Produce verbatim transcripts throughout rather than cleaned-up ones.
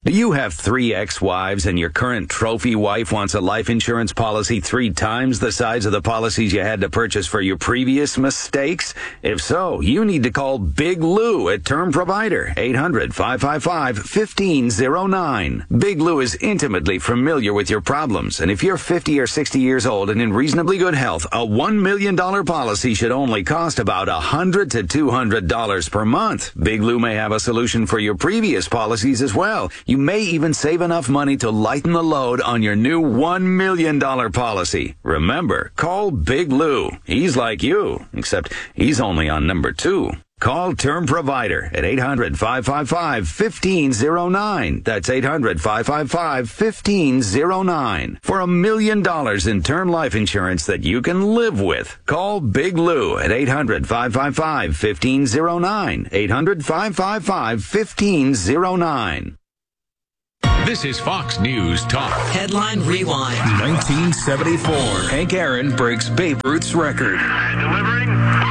Do you have three ex-wives and your current trophy wife wants a life insurance policy three times the size of the policies you had to purchase for your previous mistakes? If so, you need to call Big Lou at Term Provider, eight hundred, five five five, one five zero nine. Big Lou is intimately familiar with your problems, and if you're fifty or sixty years old and in reasonably good health, a one million dollars policy should only cost about one hundred to two hundred dollars per month. Big Lou may have a solution for your previous policies as well. You may even save enough money to lighten the load on your new one million dollars policy. Remember, call Big Lou. He's like you, except he's only on number two. Call Term Provider at eight hundred, five five five, one five zero nine. That's eight hundred, five five five, one five zero nine. For a million dollars in term life insurance that you can live with. Call Big Lou at eight hundred, five five five, one five zero nine. eight hundred, five five five, one five zero nine. This is Fox News Talk. Headline Rewind. nineteen seventy-four. Hank Aaron breaks Babe Ruth's record. Delivering.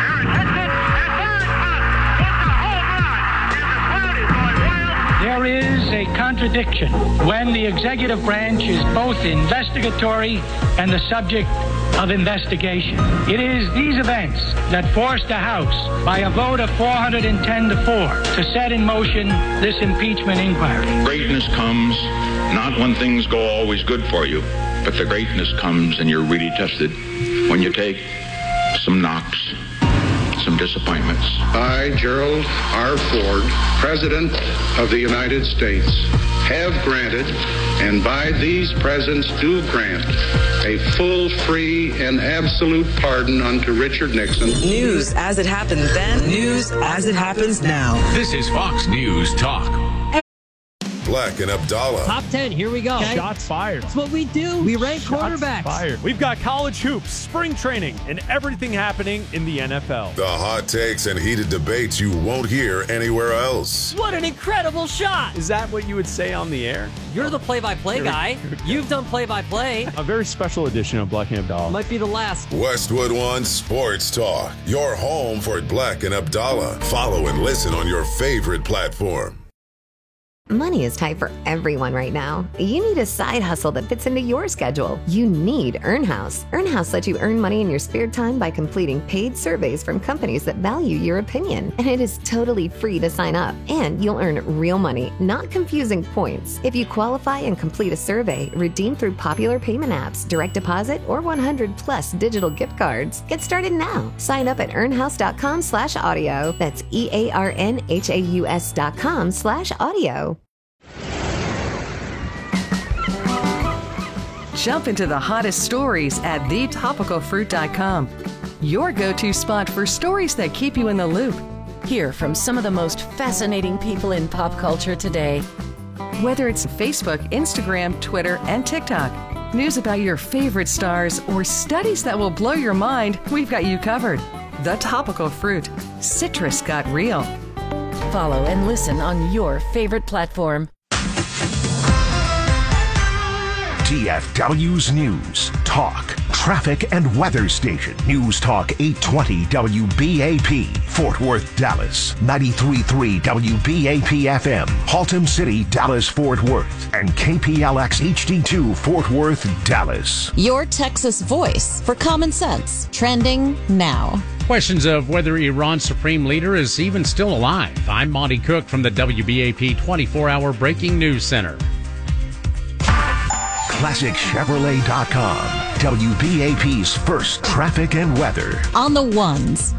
There is a contradiction when the executive branch is both investigatory and the subject of investigation. It is these events that forced the House, by a vote of four hundred ten to four, to set in motion this impeachment inquiry. Greatness comes not when things go always good for you, but the greatness comes and you're really tested when you take some knocks, some disappointments. I, Gerald R. Ford, President of the United States, have granted, and by these presents do grant, a full, free, and absolute pardon unto Richard Nixon. News as it happened then, news as it happens now. This is Fox News Talk. Black and Abdallah. Top ten, here we go. Okay. Shots fired. That's what we do. We rank Shots quarterbacks. Fired. We've got college hoops, spring training, and everything happening in the N F L. The hot takes and heated debates you won't hear anywhere else. What an incredible shot. Is that what you would say on the air? You're the play-by-play guy. You've done play-by-play. A very special edition of Black and Abdallah. Might be the last. Westwood One Sports Talk. Your home for Black and Abdallah. Follow and listen on your favorite platform. Money is tight for everyone right now. You need a side hustle that fits into your schedule. You need EarnHouse. EarnHouse lets you earn money in your spare time by completing paid surveys from companies that value your opinion. And it is totally free to sign up. And you'll earn real money, not confusing points. If you qualify and complete a survey, redeem through popular payment apps, direct deposit, or one hundred plus digital gift cards. Get started now. Sign up at earnhouse.com slash audio. That's E-A-R-N-H-A-U-S dot com slash audio. Jump into the hottest stories at the topical fruit dot com. Your go-to spot for stories that keep you in the loop. Hear from some of the most fascinating people in pop culture today. Whether it's Facebook, Instagram, Twitter, and TikTok, news about your favorite stars, or studies that will blow your mind, we've got you covered. The Topical Fruit. Citrus got real. Follow and listen on your favorite platform. T F W's News, Talk, Traffic and Weather Station. News Talk eight twenty W B A P, Fort Worth, Dallas. ninety-three point three W B A P F M, Haltom City, Dallas, Fort Worth. And K P L X H D two, Fort Worth, Dallas. Your Texas voice for common sense. Trending now. Questions of whether Iran's supreme leader is even still alive. I'm Monty Cook from the W B A P twenty-four hour Breaking News Center. Classic Chevrolet dot com, W B A P's first traffic and weather. On the ones.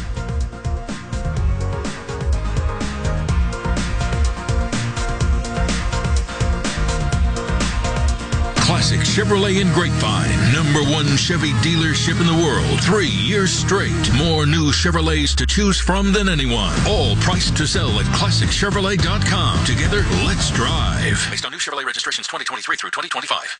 Classic Chevrolet in Grapevine, number one Chevy dealership in the world. Three years straight. More new Chevrolets to choose from than anyone. All priced to sell at Classic Chevrolet dot com. Together, let's drive. Based on new Chevrolet registrations twenty twenty-three through twenty twenty-five.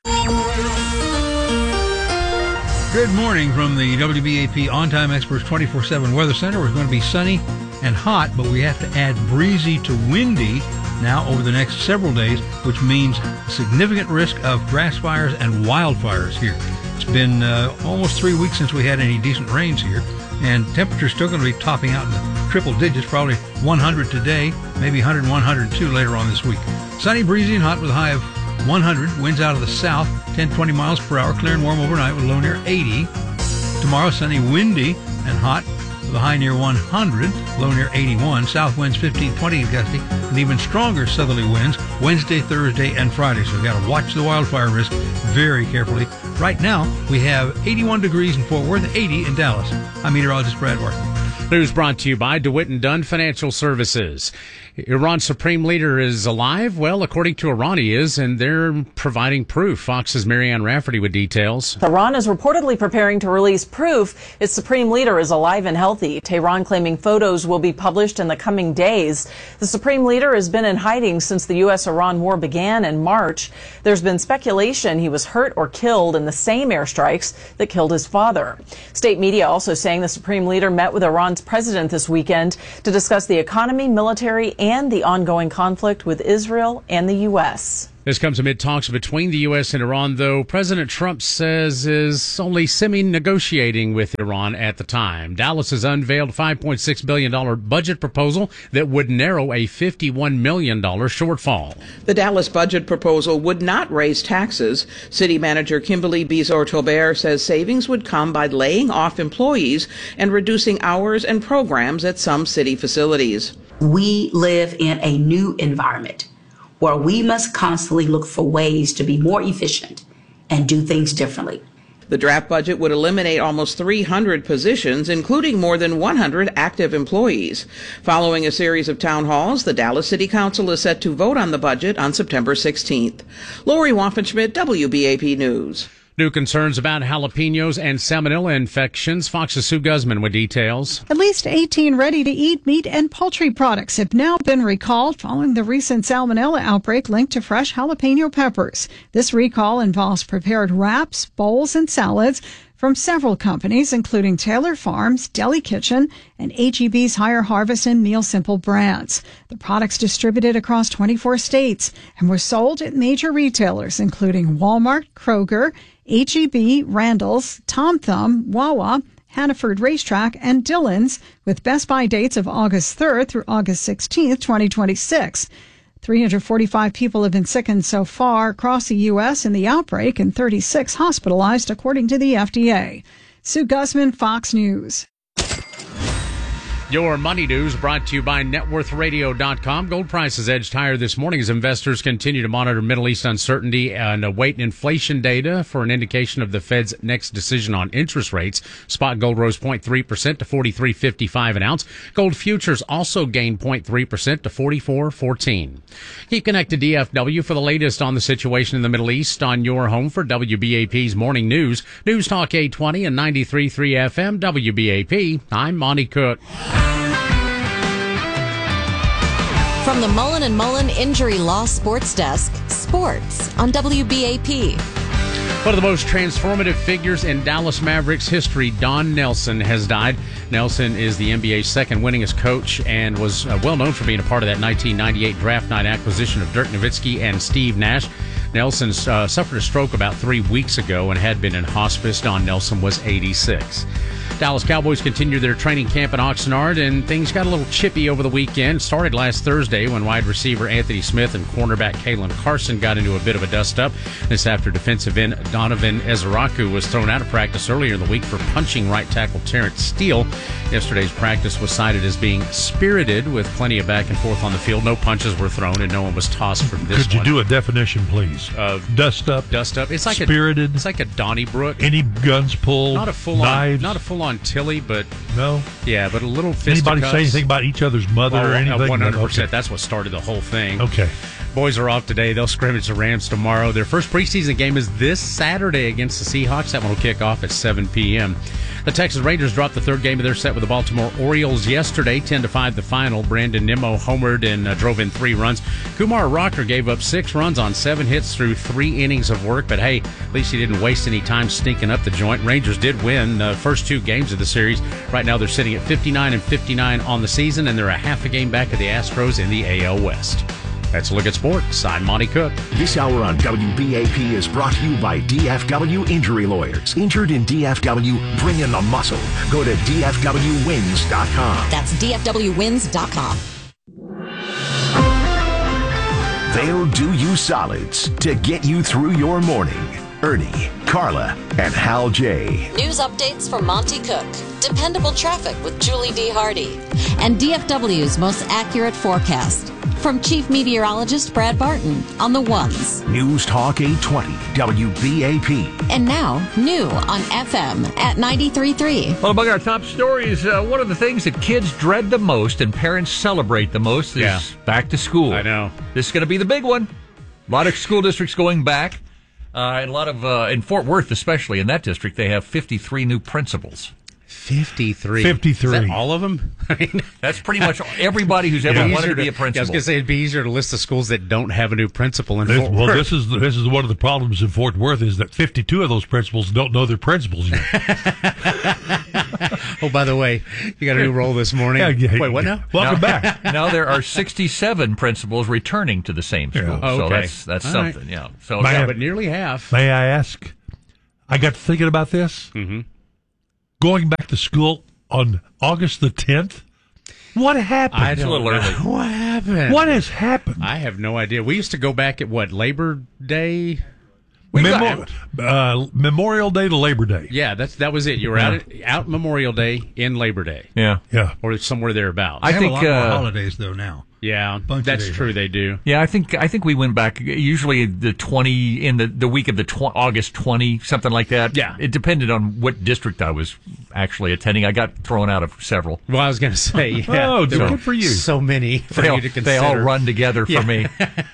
Good morning from the W B A P On Time Experts twenty-four seven Weather Center. We're going to be sunny and hot, but we have to add breezy to windy now over the next several days, which means significant risk of grass fires and wildfires here. It's been uh, almost three weeks since we had any decent rains here, and temperatures still going to be topping out in the triple digits, probably one hundred today, maybe one hundred, one hundred two later on this week. Sunny, breezy, and hot with a high of one hundred. Winds out of the south, ten, twenty miles per hour. Clear and warm overnight with a low near eighty. Tomorrow, sunny, windy, and hot with a high near one hundred. Low near eighty-one. South winds fifteen, twenty gusty, and even stronger southerly winds Wednesday, Thursday, and Friday. So we've got to watch the wildfire risk very carefully. Right now, we have eighty-one degrees in Fort Worth, eighty in Dallas. I'm meteorologist Brad Ward. News brought to you by DeWitt and Dunn Financial Services. Iran's supreme leader is alive? Well, according to Iran, he is, and they're providing proof. Fox's Marianne Rafferty with details. Iran is reportedly preparing to release proof its supreme leader is alive and healthy. Tehran claiming photos will be published in the coming days. The supreme leader has been in hiding since the U S Iran war began in March. There's been speculation he was hurt or killed in the same airstrikes that killed his father. State media also saying the supreme leader met with Iran's president this weekend to discuss the economy, military, and the ongoing conflict with Israel and the U S. This comes amid talks between the U S and Iran, though President Trump says is only semi-negotiating with Iran at the time. Dallas has unveiled a five point six billion dollars budget proposal that would narrow a fifty-one million dollars shortfall. The Dallas budget proposal would not raise taxes. City Manager Kimberly Bizor-Tobert says savings would come by laying off employees and reducing hours and programs at some city facilities. We live in a new environment where we must constantly look for ways to be more efficient and do things differently. The draft budget would eliminate almost three hundred positions, including more than one hundred active employees. Following a series of town halls, the Dallas City Council is set to vote on the budget on September sixteenth. Lori Waffenschmidt, W B A P News. New concerns about jalapenos and salmonella infections. Fox's Sue Guzman with details. At least eighteen ready-to-eat meat and poultry products have now been recalled following the recent salmonella outbreak linked to fresh jalapeno peppers. This recall involves prepared wraps, bowls, and salads from several companies, including Taylor Farms, Deli Kitchen, and H E B's Higher Harvest and Meal Simple brands. The products distributed across twenty-four states and were sold at major retailers, including Walmart, Kroger, H E B, Randall's, Tom Thumb, Wawa, Hannaford Racetrack, and Dillon's, with Best Buy dates of August third through August sixteenth, twenty twenty-six. three hundred forty-five people have been sickened so far across the U S in the outbreak and thirty-six hospitalized, according to the F D A. Sue Guzman, Fox News. Your money news brought to you by net worth radio dot com. Gold prices edged higher this morning as investors continue to monitor Middle East uncertainty and await inflation data for an indication of the Fed's next decision on interest rates. Spot gold rose zero point three percent to forty-three fifty-five an ounce. Gold futures also gained zero point three percent to forty-four fourteen. Keep connected to D F W for the latest on the situation in the Middle East on your home for W B A P's Morning News. News Talk eight twenty and ninety-three point three F M W B A P. I'm Monty Cook. From the Mullen and Mullen Injury Law Sports Desk, sports on W B A P. One of the most transformative figures in Dallas Mavericks history, Don Nelson, has died. Nelson is the N B A's second winningest coach and was uh, well known for being a part of that nineteen ninety-eight draft night acquisition of Dirk Nowitzki and Steve Nash. Nelson uh, suffered a stroke about three weeks ago and had been in hospice. Don Nelson was eighty-six. Dallas Cowboys continued their training camp in Oxnard, and things got a little chippy over the weekend. Started last Thursday when wide receiver Anthony Smith and cornerback Kalen Carson got into a bit of a dust-up. This after defensive end Donovan Ezeraku was thrown out of practice earlier in the week for punching right tackle Terrence Steele. Yesterday's practice was cited as being spirited with plenty of back and forth on the field. No punches were thrown and no one was tossed for this Could you one. do a definition, please? Of dust up, dust up. It's like spirited. A, it's like a Donnybrook. Any guns pulled? Not a full knives. on. Not a full on Tilly, but no. Yeah, but a little fisticuffs. Anybody say anything about each other's mother well, or anything? One hundred percent. Okay. That's what started the whole thing. Okay. Boys are off today. They'll scrimmage the Rams tomorrow. Their first preseason game is this Saturday against the Seahawks. That one will kick off at seven p.m. The Texas Rangers dropped the third game of their set with the Baltimore Orioles yesterday, ten to five the final. Brandon Nimmo homered and uh, drove in three runs. Kumar Rocker gave up six runs on seven hits through three innings of work, but hey, at least he didn't waste any time sneaking up the joint. Rangers did win the first two games of the series. Right now they're sitting at fifty-nine and fifty-nine on the season, and they're a half a game back of the Astros in the A L West. That's a look at sports. I'm Monty Cook. This hour on W B A P is brought to you by D F W Injury Lawyers. Injured in D F W? Bring in the muscle. Go to D F W wins dot com. That's D F W wins dot com. They'll do you solids to get you through your morning. Ernie, Carla, and Hal J. News updates from Monty Cook. Dependable traffic with Julie D. Hardy. And D F W's most accurate forecast. From Chief Meteorologist Brad Barton on the ones. News Talk eight twenty, W B A P. And now, new on F M at ninety-three point three. Well, among our top stories, uh, one of the things that kids dread the most and parents celebrate the most is Yeah. back to school. I know. This is going to be the big one. A lot of school districts going back. Uh, and a lot of, uh, in Fort Worth especially, in that district, they have fifty-three new principals. fifty-three. fifty-three. Is that all of them? I mean, That's pretty much everybody who's ever it'd be wanted easier to be a Yeah, I was principal. going to say it'd be easier to list the schools that don't have a new principal in This- Fort well, Worth. this is this is one of the problems in Fort Worth is that fifty-two of those principals don't know their principals yet. Oh, by the way, you got a new role this morning. Yeah, yeah, Wait, what now? Welcome now, back. Now there are sixty-seven principals returning to the same school. Yeah. Oh, So okay. that's that's All something. right. Yeah. So My- yeah, Yeah, but nearly half. May I ask? I got thinking about this. Mm-hmm. Going back to school on August the tenth. What happened? I It's a don't little know. early. What happened? What has happened? I have no idea. We used to go back at what, Labor Day? We Memo- uh, Memorial Day to Labor Day. Yeah, that's that was it. You were Yeah. out at, out Memorial Day in Labor Day, yeah. Yeah. or somewhere thereabouts. I They have think a lot more uh, holidays though now. yeah, Bunch of that's days. true. They do. Yeah, I think I think we went back usually the twenty in the, the week of the tw- August twenty, something like that. Yeah. It depended on what district I was actually attending. I got thrown out of several. Well, I was going to say, yeah, Oh, there good were for you. So many for They all, you to consider. they all run together for Yeah. me.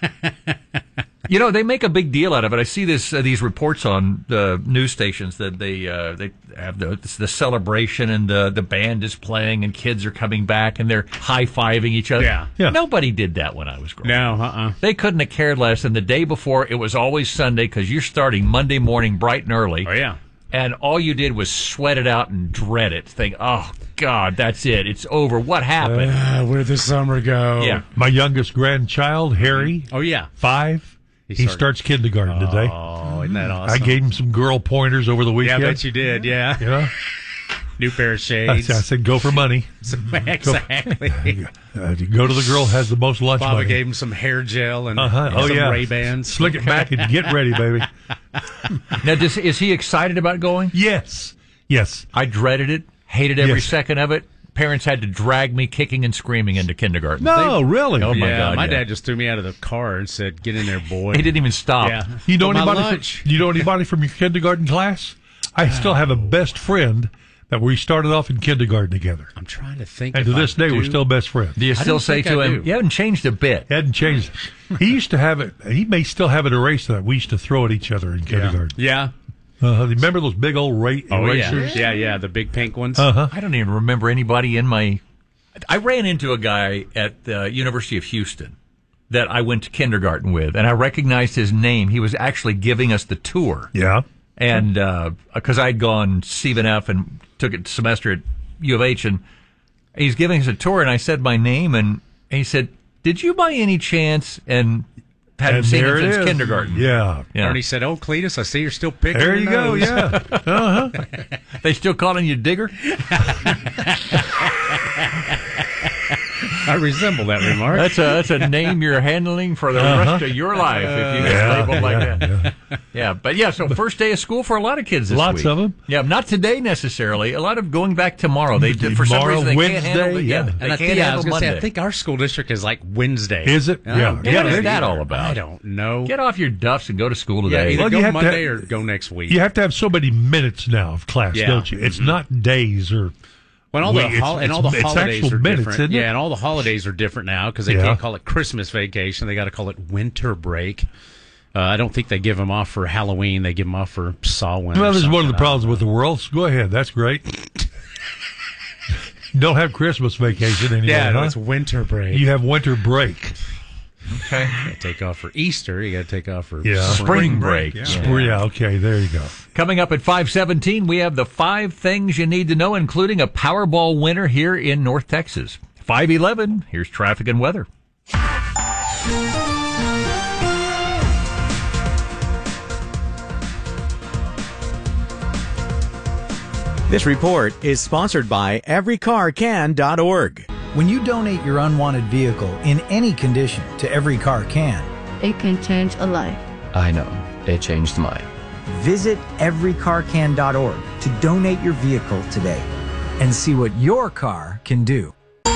You know, they make a big deal out of it. I see this uh, these reports on the news stations that they uh, they have the the celebration and the the band is playing and kids are coming back and they're high fiving each other. Yeah. Yeah. Nobody did that when I was growing up. No, uh-uh. They couldn't have cared less. And the day before, it was always Sunday because you're starting Monday morning bright and early. Oh, yeah. And all you did was sweat it out and dread it. Think, oh, God, that's it. It's over. What happened? Uh, where'd the summer go? yeah. My youngest grandchild, Harry, Oh, yeah. five, He he, started- starts kindergarten today. Oh, isn't that I awesome? gave him some girl pointers over the Yeah, I weekend. bet you did, yeah. You know? New pair of I, shades. I said, go for money. Exactly. Uh, go to the girl who has the most lunch Baba money. gave him some hair gel and, Uh-huh. and Oh, some yeah. Ray-Bans. Slick it back and get ready, baby. Now, does, is he excited about going? Yes. Yes. I dreaded it, hated every Yes. second of it. Parents had to drag me kicking and screaming into kindergarten. No, really? Oh, my yeah, God. my yeah. dad just threw me out of the car and said, "Get in there, boy." He didn't even stop. Yeah. You know But my anybody? lunch. From, you know anybody from your kindergarten class? I still have a best friend that we started off in kindergarten together, I'm trying to think. and if to this I day we're do. still best friends. Do you I still don't say think to I him, do. you haven't changed a bit? He hadn't changed. He used to have it. He may still have it erased that we used to throw at each other in kindergarten. Yeah. Uh, remember those big old ra- Oh yeah. erasers? Yeah, yeah. The big pink ones. Uh huh. I don't even remember anybody in my. I ran into a guy at the University of Houston that I went to kindergarten with, and I recognized his name. He was actually giving us the tour. Yeah. And because I'd gone C V F and took a semester at U of H, and he's giving us a tour, and I said my name, and he said, "Did you by any chance?" And hadn't And seen there him it since is. kindergarten. Yeah. Yeah. Ernie said, "Oh, Cletus, I see you're still picking." There your you go. nose." Yeah. Uh huh. They still calling you Digger? I resemble that remark. That's a that's a name you're handling for the Uh-huh. rest of your life if you get Yeah, labeled like yeah, that. Yeah. yeah, but yeah. So first day of school for a lot of kids this Lots week. of 'em. Yeah, not today necessarily. A lot of going back tomorrow. They did for some Tomorrow, reason they can't Wednesday, handle it. yeah. They And I, can't think, I handle was going to say, Monday. I think our school district is like Wednesday. Is it? I Yeah. don't get Yeah, what is they- that all about? I don't know. Get off your duffs and go to school yeah, today. either Well, go you have to Monday have- or go next week. You have to have so many minutes now of class, Yeah. don't you? It's Mhm. not days or. When all Wait, the it's- hol- and it's- all the it's holidays actual are minutes, different. isn't it? Yeah, and all the holidays are different now because they Yeah. can't call it Christmas vacation. They got to call it winter break. Uh, I don't think they give them off for Halloween. They give them off for Samhain. Well, or this is one of the something. problems with the world. So go ahead. That's great. You don't have Christmas vacation anymore. Yeah, no, huh? it's winter break. You have winter break. Okay. You got to take off for Easter. You got to take off for Yeah. Spring break. Yeah. Spring- yeah, okay, there you go. Coming up at five seventeen, we have the five things you need to know, including a Powerball winner here in North Texas. five eleven, here's traffic and weather. This report is sponsored by every car can dot org. When you donate your unwanted vehicle in any condition to Every Car Can, it can change a life. I know. It changed mine. Visit every car can dot org to donate your vehicle today and see what your car can do.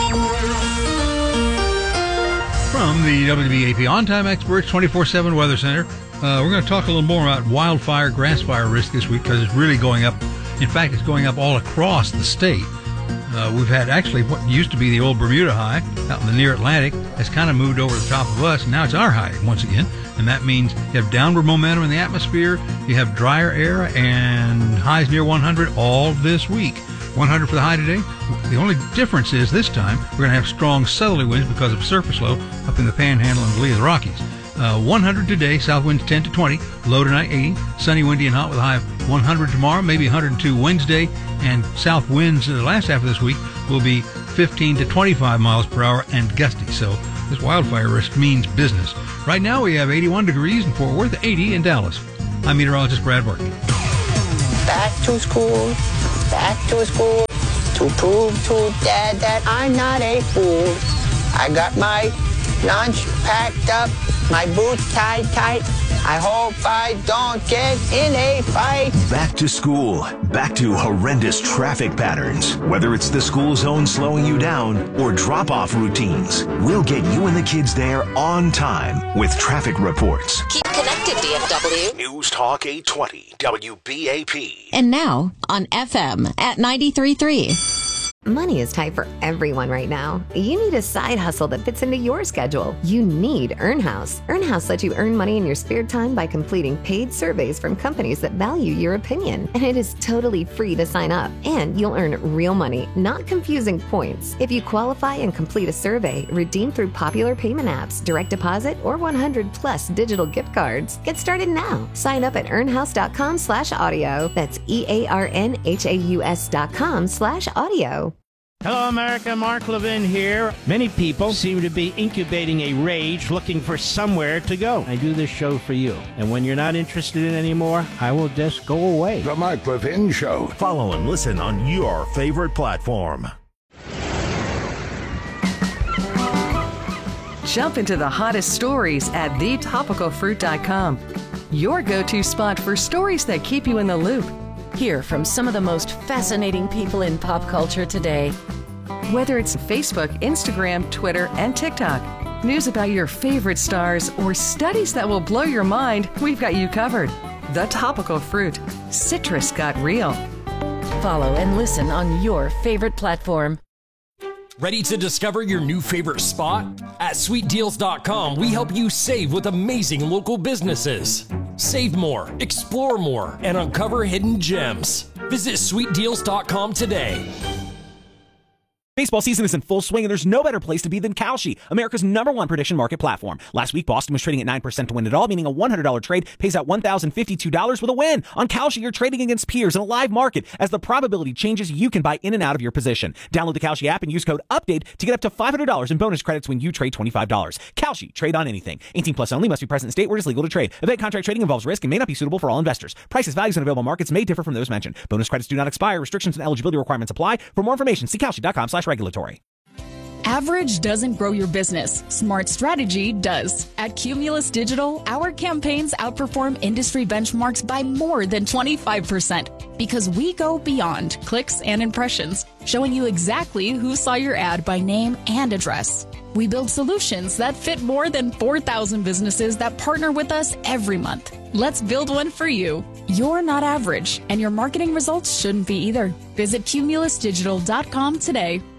From the W B A P On-Time Experts twenty-four seven Weather Center, uh, we're going to talk a little more about wildfire, grass fire risk this week because it's really going up. In fact, it's going up all across the state. Uh, we've had actually what used to be the old Bermuda high out in the near Atlantic has kind of moved over the top of us, and now it's our high once again. And that means you have downward momentum in the atmosphere, you have drier air, and highs near one hundred all this week. one hundred for the high today. The only difference is this time we're going to have strong southerly winds because of surface low up in the Panhandle and the lee of the Rockies. Uh, one hundred today, south winds ten to twenty, low tonight eighty, sunny, windy, and hot with a high of one hundred tomorrow, maybe one hundred two Wednesday, and south winds in the last half of this week will be fifteen to twenty-five miles per hour and gusty. So this wildfire risk means business. Right now we have eighty-one degrees in Fort Worth, eighty in Dallas. I'm meteorologist Brad Barton. Back to school, back to school, to prove to Dad that I'm not a fool. I got my lunch packed up, my boots tied tight. I hope I don't get in a fight. Back to school, back to horrendous traffic patterns. Whether it's the school zone slowing you down or drop-off routines, we'll get you and the kids there on time with traffic reports. Keep connected, D F W. News Talk eight twenty, W B A P. And now on F M at ninety-three point three. Money is tight for everyone right now. You need a side hustle that fits into your schedule. You need EarnHouse. EarnHouse lets you earn money in your spare time by completing paid surveys from companies that value your opinion. And it is totally free to sign up. And you'll earn real money, not confusing points. If you qualify and complete a survey, redeem through popular payment apps, direct deposit, or one hundred plus digital gift cards. Get started now. Sign up at earnhouse.com slash audio. That's E-A-R-N-H-A-U-S dot com slash audio. Hello, America. Mark Levin here. Many people seem to be incubating a rage looking for somewhere to go. I do this show for you. And when you're not interested in it anymore, I will just go away. The Mark Levin Show. Follow and listen on your favorite platform. Jump into the hottest stories at the topical fruit dot com. Your go-to spot for stories that keep you in the loop. Hear from some of the most fascinating people in pop culture today. Whether it's Facebook, Instagram, Twitter, and TikTok, news about your favorite stars, or studies that will blow your mind, we've got you covered. The Topical Fruit. Citrus got real. Follow and listen on your favorite platform. Ready to discover your new favorite spot? At sweet deals dot com, we help you save with amazing local businesses. Save more, explore more, and uncover hidden gems. Visit sweet deals dot com today. Baseball season is in full swing, and there's no better place to be than Kalshi, America's number one prediction market platform. Last week, Boston was trading at nine percent to win it all, meaning a one hundred dollars trade pays out one thousand fifty-two dollars with a win. On Kalshi, you're trading against peers in a live market. As the probability changes, you can buy in and out of your position. Download the Kalshi app and use code UPDATE to get up to five hundred dollars in bonus credits when you trade twenty-five dollars. Kalshi, trade on anything. eighteen plus only, must be present in state where it is legal to trade. Event contract trading involves risk and may not be suitable for all investors. Prices, values, and available markets may differ from those mentioned. Bonus credits do not expire. Restrictions and eligibility requirements apply. For more information, see kalshi dot com slash regulatory. Average doesn't grow your business. Smart strategy does. At Cumulus Digital, our campaigns outperform industry benchmarks by more than twenty-five percent because we go beyond clicks and impressions, showing you exactly who saw your ad by name and address. We build solutions that fit more than four thousand businesses that partner with us every month. Let's build one for you. You're not average, and your marketing results shouldn't be either. Visit cumulus digital dot com today.